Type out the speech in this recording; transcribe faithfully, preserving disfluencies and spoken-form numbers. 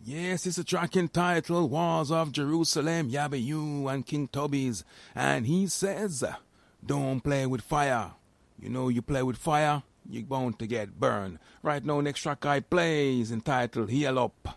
Yes, it's a track entitled Walls of Jerusalem, Yabba You and King Tubby's. And he says, don't play with fire. You know, you play with fire, you're bound to get burned. Right now, next track I play is entitled Heal Up.